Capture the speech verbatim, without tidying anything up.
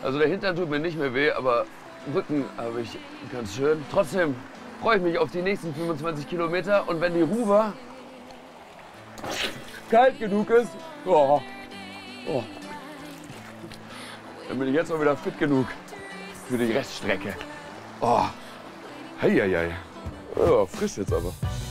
Also der Hintern tut mir nicht mehr weh, aber Rücken habe ich ganz schön. Trotzdem freue ich mich auf die nächsten fünfundzwanzig Kilometer. Und wenn die Ruwer kalt genug ist, oh, oh, dann bin ich jetzt auch wieder fit genug für die Reststrecke. Oh, hei, hei, hei. Oh, frisch jetzt aber.